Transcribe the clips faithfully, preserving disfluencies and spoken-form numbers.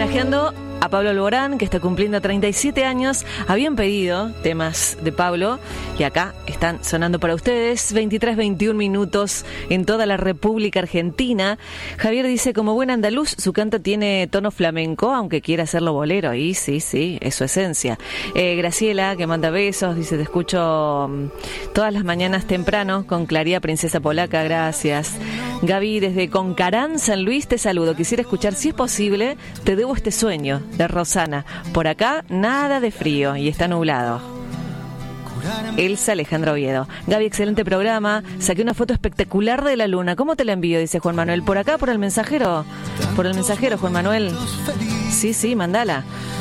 Homenajeando a Pablo Alborán, que está cumpliendo treinta y siete años. Habían pedido temas de Pablo y acá están sonando para ustedes. veintitrés, veintiún minutos en toda la República Argentina. Javier dice, como buen andaluz, su canto tiene tono flamenco, aunque quiera hacerlo bolero. Y sí, sí, es su esencia. Eh, Graciela, que manda besos, dice, te escucho um, todas las mañanas temprano con Claría Princesa Polaca, gracias. Gaby, desde Concarán, San Luis, te saludo. Quisiera escuchar, si es posible, Te debo este sueño, de Rosana. Por acá, nada de frío y está nublado. Elsa Alejandro Oviedo. Gaby, excelente programa. Saqué una foto espectacular de la luna. ¿Cómo te la envío? Dice Juan Manuel. ¿Por acá, por el mensajero? ¿Por el mensajero, Juan Manuel? Sí, sí, mandala.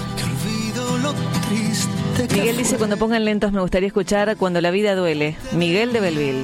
Miguel dice, cuando pongan lentos me gustaría escuchar Cuando la vida duele. Miguel de Belville.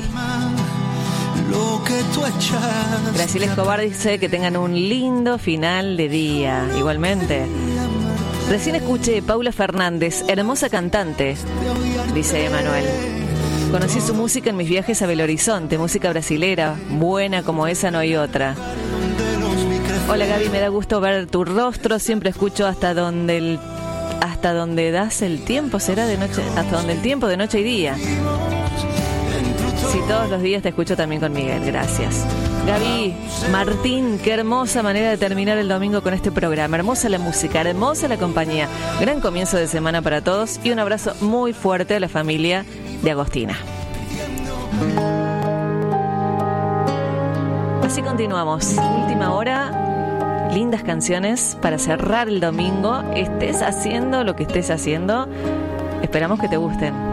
Graciela Escobar dice que tengan un lindo final de día. Igualmente. Recién escuché Paula Fernández, hermosa cantante, dice Emanuel. Conocí su música en mis viajes a Belo Horizonte, música brasilera, buena como esa no hay otra. Hola Gaby, me da gusto ver tu rostro, siempre escucho hasta donde el hasta donde das el tiempo, será de noche, hasta donde el tiempo de noche y día. Sí, todos los días te escucho también con Miguel, gracias. Gaby, Martín, qué hermosa manera de terminar el domingo con este programa. Hermosa la música, hermosa la compañía. Gran comienzo de semana para todos y un abrazo muy fuerte a la familia de Agostina. Así continuamos. Última hora, lindas canciones para cerrar el domingo. Estés haciendo lo que estés haciendo, esperamos que te gusten.